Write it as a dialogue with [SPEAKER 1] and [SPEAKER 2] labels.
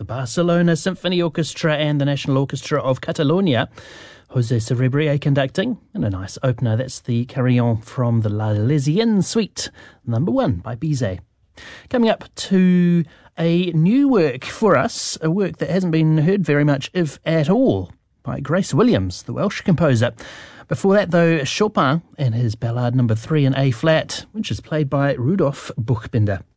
[SPEAKER 1] Barcelona Symphony Orchestra and the National Orchestra of Catalonia. Jose Cerebri conducting, and a nice opener. That's the Carillon from the La Lesienne Suite, number 1 by Bizet. Coming up to a new work for us, a work that hasn't been heard very much, if at all, by Grace Williams, the Welsh composer. Before that, though, Chopin and his Ballade number 3 in A-flat, which is played by Rudolf Buchbinder.